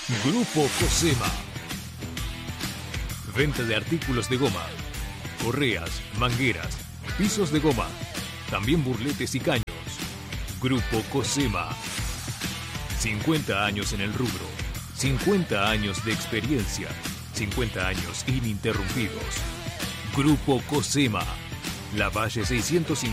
Grupo Cosema. Venta de artículos de goma, correas, mangueras, pisos de goma, también burletes y caños. Grupo Cosema. 50 años en el rubro, 50 años de experiencia, 50 años ininterrumpidos. Grupo Cosema. Lavalle 650.